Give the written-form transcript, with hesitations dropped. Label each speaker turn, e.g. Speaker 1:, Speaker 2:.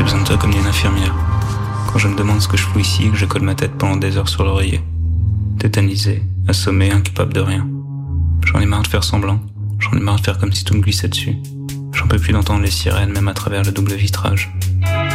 Speaker 1: J'ai besoin de toi comme d'une infirmière. Quand je me demande ce que je fous ici et que je colle ma tête pendant des heures sur l'oreiller. Tétanisé, assommé, incapable de rien. J'en ai marre de faire semblant. J'en ai marre de faire comme si tout me glissait dessus. J'en peux plus d'entendre les sirènes, même à travers le double vitrage.